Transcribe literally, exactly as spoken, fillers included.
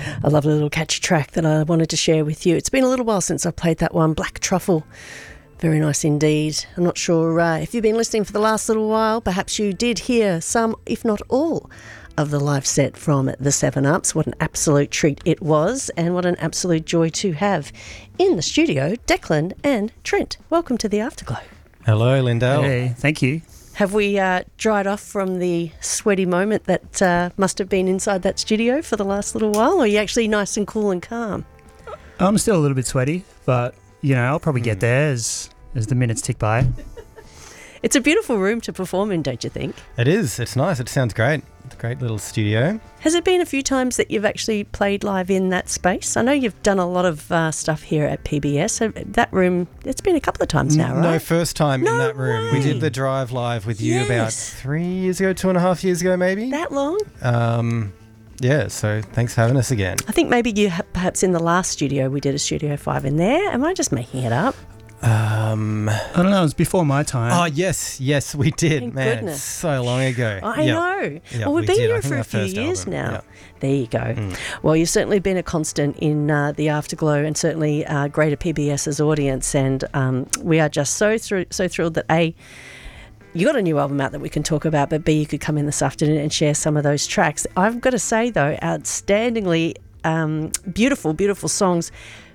A lovely little catchy track that I wanted to share with you. It's been a little while since I played that one, Black Truffle. Very nice indeed. I'm not sure uh, if you've been listening for the last little while. Perhaps you did hear some, if not all, of the live set from the Seven Ups. What an absolute treat it was, and what an absolute joy to have in the studio Declan and Trent. Welcome to the Afterglow. Hello, Lindell. Hey, thank you. Have we uh, dried off from the sweaty moment that uh, must have been inside that studio for the last little while, or are you actually nice and cool and calm? I'm still a little bit sweaty, but, you know, I'll probably get there as, as the minutes tick by. It's a beautiful room to perform in, don't you think? It is. It's nice. It sounds great. It's a great little studio. Has it been a few times that you've actually played live in that space? I know you've done a lot of uh, stuff here at P B S. So that room, it's been a couple of times now, right? No, first time no in that room. way. We did the drive live with you Yes. about three years ago, two and a half years ago maybe. That long? Um, yeah, so thanks for having us again. I think maybe you ha- perhaps in the last studio, we did a Studio five in there. Am I just making it up? Um, I don't know, it was before my time. oh, yes, yes, we did. Thank Man, goodness. it's so long ago. I Yep. know. Yep, well, we've we been did. I here think for a our few first years album. now. Yep. There you go. Mm. Well, you've certainly been a constant in uh, the Afterglow and certainly uh, greater PBS's audience, and um, we are just so thr- so thrilled that A, you got a new album out that we can talk about, but B, you could come in this afternoon and share some of those tracks. I've got to say, though, outstandingly um, beautiful, beautiful songs.